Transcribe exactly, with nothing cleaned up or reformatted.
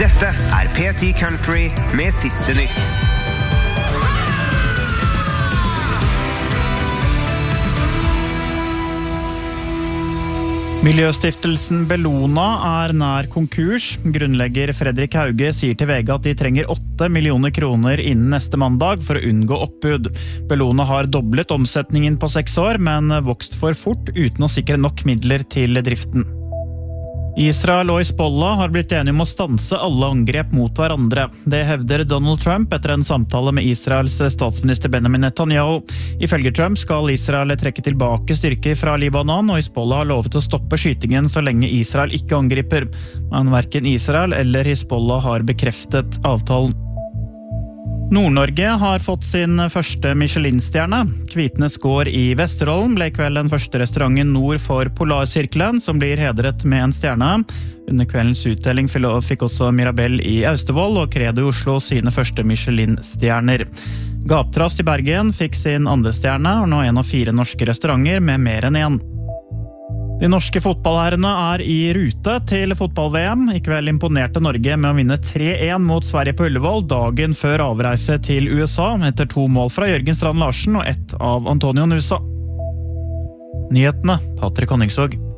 Dette er P ti Country med siste nytt. Miljøstiftelsen Bellona er nær konkurs. Grunnlegger Fredrik Hauge sier til V G at de trenger åtte millioner kroner innen neste mandag for å unngå oppbud. Bellona har doblet omsetningen på seks år, men vokst for fort uten å sikre nok midler til driften. Israel og Hizbollah har blitt enige om å stanse alle angrep mot hverandre. Det hevder Donald Trump etter en samtale med Israels statsminister Benjamin Netanyahu. Ifølge Trump skal Israel trekke tilbake styrker fra Libanon, og Hizbollah har lovet å stoppe skytingen så lenge Israel ikke angriper. Men hverken Israel eller Hizbollah har bekreftet avtalen. Nord-Norge har fått sin første Michelin-stjerne. Kvitnes gård i Vesterålen ble i kveld den første restauranten nord for Polarsirkelen, som blir hedret med en stjerne. Under kveldens utdeling fikk også Mirabelle i Austevoll og Credo i Oslo sine første Michelin-stjerner. Gaptrast i Bergen fikk sin andre stjerne, og nå en av fire norske restauranter med mer enn en. De norske fotballherrene er i rute til fotball-V M. I kveld imponerte Norge med å vinne tre én mot Sverige på Ullevål dagen før avreise til U S A, etter to mål fra Jørgen Strand Larsen og ett av Antonio Nusa. Nyhetene, Patrick Honningsvåg.